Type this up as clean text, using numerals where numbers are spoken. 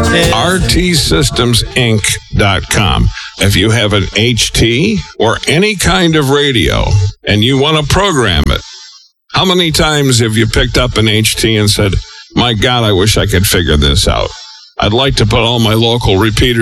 rtsystemsinc.com. If you have an HT or any kind of radio and you want to program it, how many times have you picked up an HT and said, my God, I wish I could figure this out? I'd like to put all my local repeaters